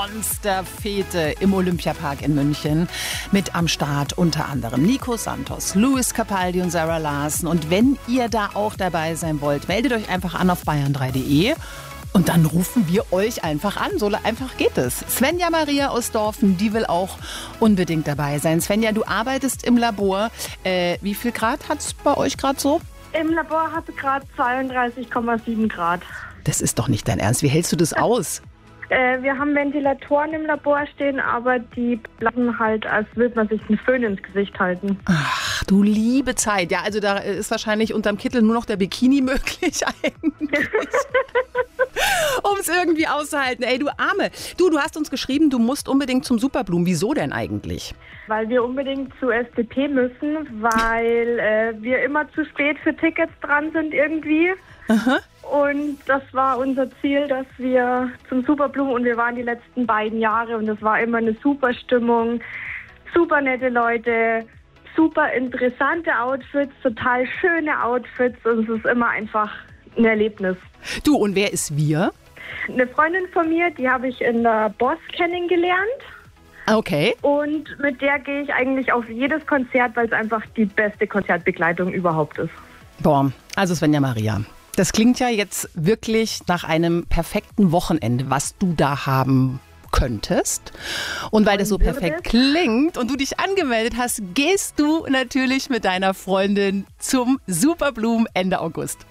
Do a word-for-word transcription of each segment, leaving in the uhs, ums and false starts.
Monsterfete im Olympiapark in München. Mit am Start unter anderem Nico Santos, Lewis Capaldi und Sarah Larsen. Und wenn ihr da auch dabei sein wollt, meldet euch einfach an auf bayern drei punkt de und dann rufen wir euch einfach an. So einfach geht es. Svenja Maria aus Dorfen, die will auch unbedingt dabei sein. Svenja, du arbeitest im Labor. Äh, wie viel Grad hat es bei euch gerade so? Im Labor hat es gerade zweiunddreißig Komma sieben Grad. Das ist doch nicht dein Ernst. Wie hältst du das aus? Äh, wir haben Ventilatoren im Labor stehen, aber die blasen halt, als würde man sich einen Föhn ins Gesicht halten. Ach, du liebe Zeit. Ja, also da ist wahrscheinlich unterm Kittel nur noch der Bikini möglich eigentlich. Um es irgendwie auszuhalten. Ey, du Arme. Du, du hast uns geschrieben, du musst unbedingt zum Superblumen. Wieso denn eigentlich? Weil wir unbedingt zu S D P müssen, weil äh, wir immer zu spät für Tickets dran sind irgendwie. Aha. Und das war unser Ziel, dass wir zum Superblumen, und wir waren die letzten beiden Jahre und es war immer eine super Stimmung, super nette Leute, super interessante Outfits, total schöne Outfits und es ist immer einfach ein Erlebnis. Du, und wer ist wir? Eine Freundin von mir, die habe ich in der Boss kennengelernt. Okay. Und mit der gehe ich eigentlich auf jedes Konzert, weil es einfach die beste Konzertbegleitung überhaupt ist. Boah, also Svenja Maria, das klingt ja jetzt wirklich nach einem perfekten Wochenende, was du da haben könntest. Und weil das so perfekt klingt und du dich angemeldet hast, gehst du natürlich mit deiner Freundin zum Superblumen Ende August.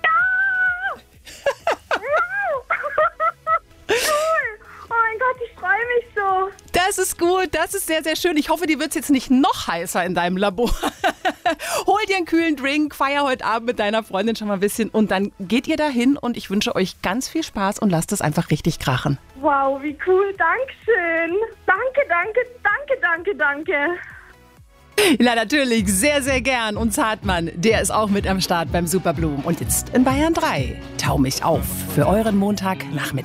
Ich freue mich so. Das ist gut, das ist sehr, sehr schön. Ich hoffe, dir wird es jetzt nicht noch heißer in deinem Labor. Hol dir einen kühlen Drink, feier heute Abend mit deiner Freundin schon mal ein bisschen und dann geht ihr dahin und ich wünsche euch ganz viel Spaß und lasst es einfach richtig krachen. Wow, wie cool, Dankeschön. Danke, danke, danke, danke, danke. Ja, natürlich, sehr, sehr gern. Und Zartmann, der ist auch mit am Start beim Superblumen. Und jetzt in Bayern drei. Tau mich auf für euren Montagnachmittag.